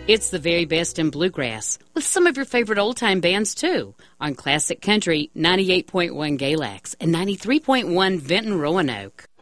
It's the very best in bluegrass, with some of your favorite old-time bands, too, on Classic Country 98.1 Galax and 93.1 Vinton Roanoke.